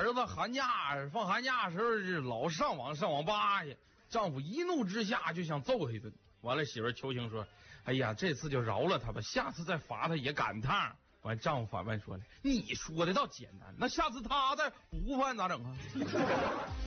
儿子放寒假的时候老上网吧去，丈夫一怒之下就想揍他一顿。完了，媳妇求情说：“哎呀，这次就饶了他吧，下次再罚他也赶趟。”完，丈夫反问说了：“你说的倒简单，那下次他再不犯咋整啊？”